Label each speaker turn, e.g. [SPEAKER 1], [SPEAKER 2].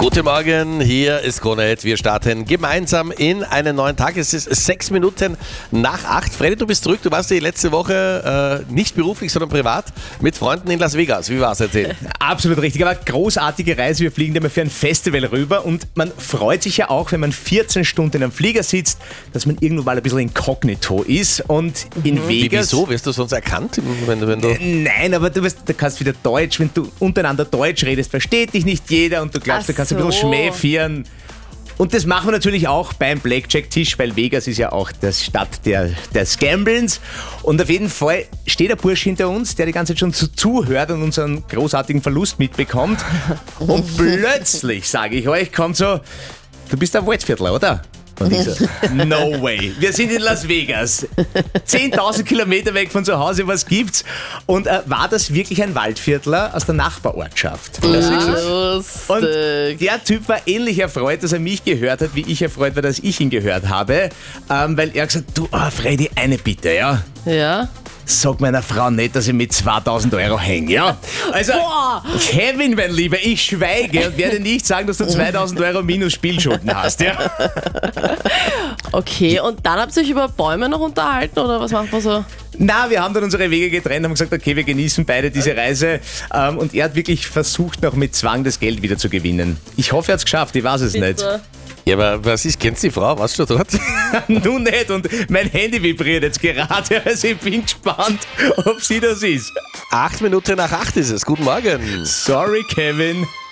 [SPEAKER 1] Guten Morgen, hier ist Kronett. Wir starten gemeinsam in einen neuen Tag. Es ist 6 Minuten nach 8. Freddy, du bist zurück. Du warst die letzte Woche nicht beruflich, sondern privat mit Freunden in Las Vegas. Wie war es? Erzähl.
[SPEAKER 2] Absolut richtig, aber großartige Reise. Wir fliegen immer für ein Festival rüber und man freut sich ja auch, wenn man 14 Stunden in einem Flieger sitzt, dass man irgendwo mal ein bisschen inkognito ist. Und in Vegas...
[SPEAKER 1] Wieso? Wirst du sonst erkannt? Wenn du
[SPEAKER 2] Nein, aber du kannst wieder Deutsch, wenn du untereinander Deutsch redest, versteht dich nicht jeder und du glaubst, du kannst ein bisschen Schmäh führen. Und das machen wir natürlich auch beim Blackjack-Tisch, weil Vegas ist ja auch die Stadt des Gamblens. Und auf jeden Fall steht ein Bursch hinter uns, der die ganze Zeit schon zuhört und unseren großartigen Verlust mitbekommt. Und plötzlich, sage ich euch, kommt so, du bist ein Waldviertler, oder? Und ich so, no way. Wir sind in Las Vegas. 10.000 Kilometer weg von zu Hause, was gibt's? Und war das wirklich ein Waldviertler aus der Nachbarortschaft? Und der Typ war ähnlich erfreut, dass er mich gehört hat, wie ich erfreut war, dass ich ihn gehört habe. Weil er gesagt hat, du, Freddy, eine Bitte, ja?
[SPEAKER 3] Ja?
[SPEAKER 2] Sag meiner Frau nicht, dass ich mit 2.000 Euro hänge, ja? Also, Kevin, mein Lieber, ich schweige und werde nicht sagen, dass du 2.000 Euro minus Spielschulden hast, ja?
[SPEAKER 3] Okay, und dann habt ihr euch über Bäume noch unterhalten, oder was macht man so?
[SPEAKER 2] Na, wir haben dann unsere Wege getrennt, haben gesagt, okay, wir genießen beide diese Reise. Und er hat wirklich versucht, noch mit Zwang das Geld wieder zu gewinnen. Ich hoffe, er hat es geschafft, ich weiß es nicht.
[SPEAKER 1] Ja, aber was ist, kennst du die Frau? Warst du dort?
[SPEAKER 2] Du nicht, und mein Handy vibriert jetzt gerade, also ich bin gespannt, ob sie das ist.
[SPEAKER 1] 8 Minuten nach 8 ist es. Guten Morgen.
[SPEAKER 2] Sorry, Kevin.